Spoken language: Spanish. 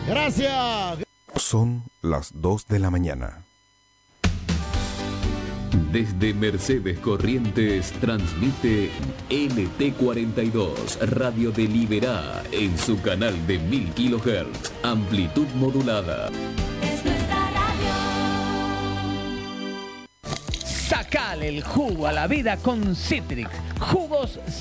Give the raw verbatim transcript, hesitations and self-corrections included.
Gracias. Son las dos de la mañana. Desde Mercedes Corrientes transmite L T cuarenta y dos Radio de Liberá en su canal de mil kilohertz, amplitud modulada. Es nuestra radio. Sacale el jugo a la vida con Citrix. Jugos